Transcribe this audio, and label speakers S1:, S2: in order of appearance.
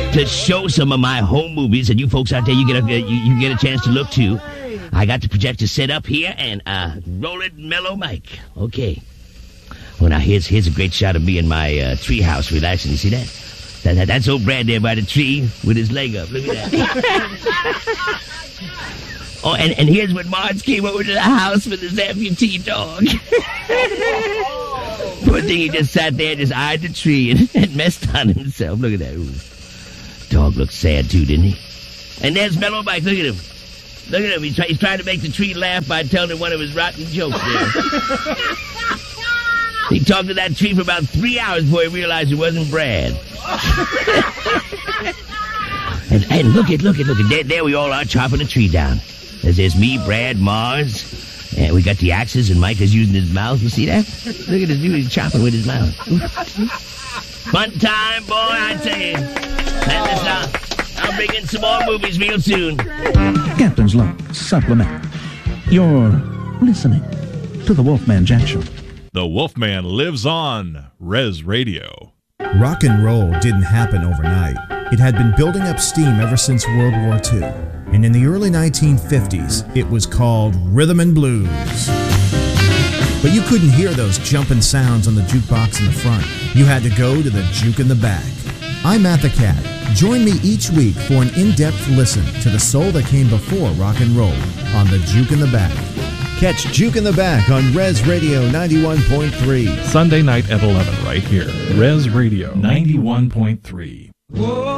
S1: to show some of my home movies, and you folks out there, you get a chance to look too. I got the projector set up here, and roll it, mellow mic. Okay. Well, now here's a great shot of me in my tree house relaxing. You see that? That's old Brad there by the tree with his leg up. Look at that. Oh, and here's when Marge came over to the house with his amputee dog. Poor thing, he just sat there, just eyed the tree and messed on himself. Look at that. Ooh. Dog looked sad too, didn't he? And there's Mellow Mike. Look at him. Look at him. He's trying to make the tree laugh by telling him one of his rotten jokes there. He talked to that tree for about 3 hours before he realized it wasn't Brad. and look at. There we all are chopping the tree down. There's me, Brad, Mars, and we got the axes, and Mike is using his mouth. You see that? Look at his dude, he's chopping with his mouth. Fun time, boy, I tell you. I'll bring in some more movies real soon.
S2: Captain's Log Supplement. You're listening to The Wolfman Jack Show.
S3: The Wolfman lives on Res Radio.
S4: Rock and roll didn't happen overnight. It had been building up steam ever since World War II. And in the early 1950s, it was called rhythm and blues. But you couldn't hear those jumping sounds on the jukebox in the front. You had to go to the juke in the back. I'm Matt the Cat. Join me each week for an in-depth listen to the soul that came before rock and roll on the Juke in the Back. Catch Juke in the Back on Res Radio 91.3.
S3: Sunday night at 11 right here. Res Radio 91.3.
S5: Whoa.